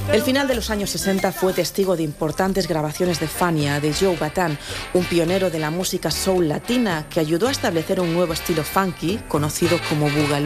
El final de los años 60 fue testigo de importantes grabaciones de Fania, de Joe Bataan, un pionero de la música soul latina que ayudó a establecer un nuevo estilo funky conocido como boogaloo.